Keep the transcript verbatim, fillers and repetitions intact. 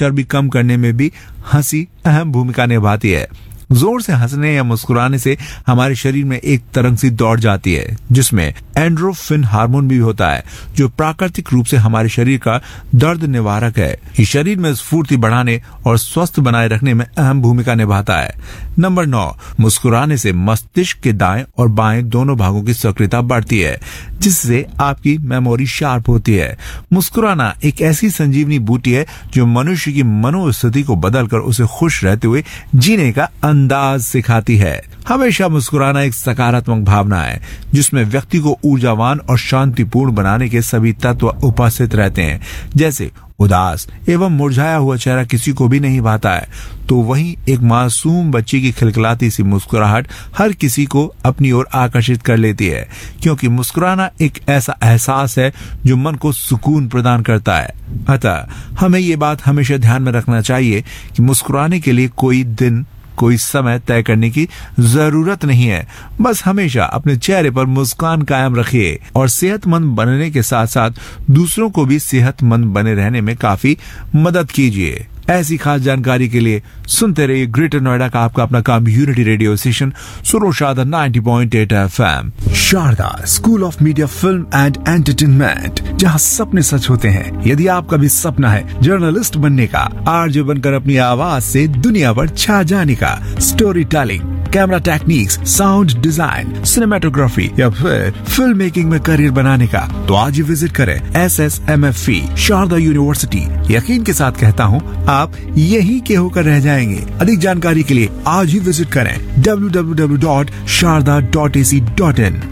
चर्बी कम करने में भी हंसी अहम भूमिका निभाती है। जोर से हंसने या मुस्कुराने से हमारे शरीर में एक तरंग सी दौड़ जाती है जिसमें एंड्रोफिन हार्मोन भी होता है, जो प्राकृतिक रूप से हमारे शरीर का दर्द निवारक है। ये शरीर में स्फूर्ति बढ़ाने और स्वस्थ बनाए रखने में अहम भूमिका निभाता है। नंबर नौ, मुस्कुराने से मस्तिष्क के दाएं और बाएं दोनों भागों की सक्रियता बढ़ती है, जिससे आपकी मेमोरी शार्प होती है। मुस्कुराना एक ऐसी संजीवनी बूटी है जो मनुष्य की मनोस्थिति को बदलकर उसे खुश रहते हुए जीने का अंदाज सिखाती है। हमेशा मुस्कुराना एक सकारात्मक भावना है जिसमें व्यक्ति को ऊर्जावान और शांतिपूर्ण बनाने के सभी तत्व उपस्थित रहते हैं। जैसे उदास एवं मुरझाया हुआ चेहरा किसी को भी नहीं भाता है, तो वहीं एक मासूम बच्ची की खिलखिलाती सी मुस्कुराहट हर किसी को अपनी ओर आकर्षित कर लेती है, क्योंकि मुस्कुराना एक ऐसा एहसास है जो मन को सुकून प्रदान करता है। अतः हमें ये बात हमेशा ध्यान में रखना चाहिए कि मुस्कुराने के लिए कोई दिन कोई समय तय करने की जरूरत नहीं है। बस हमेशा अपने चेहरे पर मुस्कान कायम रखिए और सेहतमंद बनने के साथ साथ दूसरों को भी सेहतमंद बने रहने में काफी मदद कीजिए। ऐसी खास जानकारी के लिए सुनते रहिए ग्रेटर नोएडा का आपका अपना कम्युनिटी रेडियो स्टेशन सुनो शारदा नब्बे पॉइंट आठ FM. Sharda school of media film and entertainment, जहां सपने सच होते हैं। यदि आपका भी सपना है जर्नलिस्ट बनने का, आरजे बनकर अपनी आवाज से दुनिया पर छा जाने का, story telling, camera techniques, sound design, cinematography या फिर फिल्म मेकिंग में करियर बनाने का, तो आज ही विजिट करें S S M F E Sharda university. यकीन के साथ कहता हूँ, आप यही के होकर रह जाएंगे। अधिक जानकारी के लिए आज ही विजिट करें W W W dot Sharda dot A C dot in.